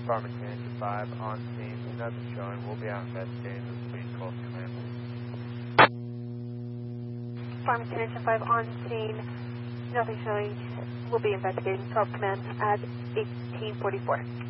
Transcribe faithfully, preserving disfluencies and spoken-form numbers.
Department two five on scene. Nothing showing. We'll be out investigating this week. Call command. Department two five on scene. Nothing showing. We'll be investigating. Call command at eighteen forty-four.